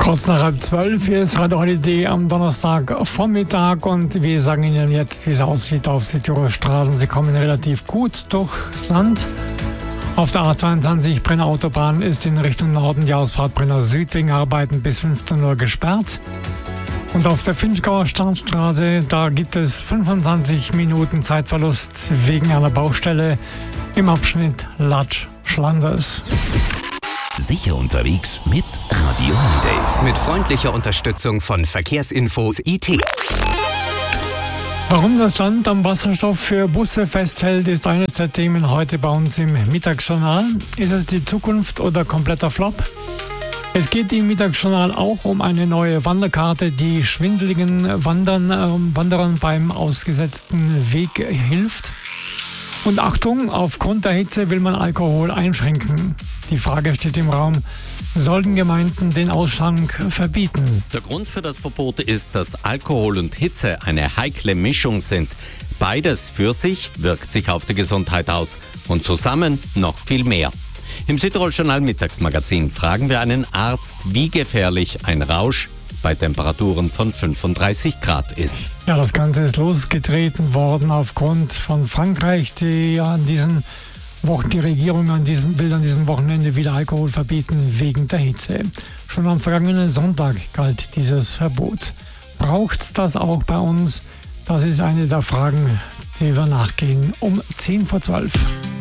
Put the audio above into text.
Kurz nach 11:30, hier ist Radio Holiday am Donnerstagvormittag und wir sagen Ihnen jetzt, wie es aussieht auf Südtiroler Straßen. Sie kommen relativ gut durchs Land. Auf der A22 Brenner Autobahn ist in Richtung Norden die Ausfahrt Brenner Süd wegen Arbeiten bis 15 Uhr gesperrt. Und auf der Finchgauer Starnstraße, da gibt es 25 Minuten Zeitverlust wegen einer Baustelle im Abschnitt Latsch-Schlanders. Sicher unterwegs mit Radio Holiday. Mit freundlicher Unterstützung von Verkehrsinfos IT. Warum das Land am Wasserstoff für Busse festhält, ist eines der Themen heute bei uns im Mittagsjournal. Ist es die Zukunft oder kompletter Flop? Es geht im Mittagsjournal auch um eine neue Wanderkarte, die schwindeligen Wanderern beim ausgesetzten Weg hilft. Und Achtung, aufgrund der Hitze will man Alkohol einschränken. Die Frage steht im Raum, sollten Gemeinden den Ausschank verbieten? Der Grund für das Verbot ist, dass Alkohol und Hitze eine heikle Mischung sind. Beides für sich wirkt sich auf die Gesundheit aus und zusammen noch viel mehr. Im Südtirol Journal Mittagsmagazin fragen wir einen Arzt, wie gefährlich ein Rausch bei Temperaturen von 35 Grad ist. Ja, das Ganze ist losgetreten worden aufgrund von Frankreich, die Regierung will an diesem Wochenende wieder Alkohol verbieten wegen der Hitze. Schon am vergangenen Sonntag galt dieses Verbot. Braucht das auch bei uns? Das ist eine der Fragen, die wir nachgehen um 10 vor 12.